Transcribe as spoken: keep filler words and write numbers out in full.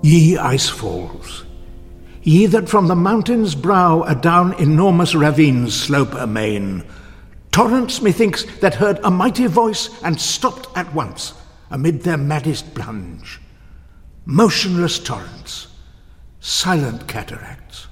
Ye icefalls, ye that from the mountain's brow adown enormous ravines slope amain, torrents, methinks, that heard a mighty voice and stopped at once amid their maddest plunge, motionless torrents, silent cataracts,